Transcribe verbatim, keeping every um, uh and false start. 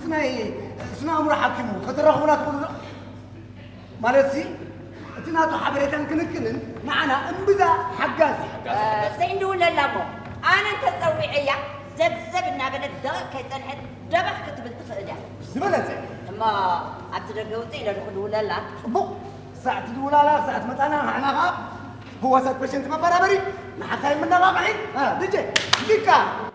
مسناي سنا أمر حكيمو خطر ولا تقول مالتي أنتنا تحبرتن كنكنن معنا أنبذا حجاز سيندو ولا لامو أنا تسويعية زب زبنا بندق كيتنحت دبخ كتب التفقدة زبلتي ما أتدقوتي إلى دخول ولا لا بو ساعة ولا لا ساعة متانا معنا غاب هو سات بشنت ما برابري مع خايم من غابعين ها دجي ديكا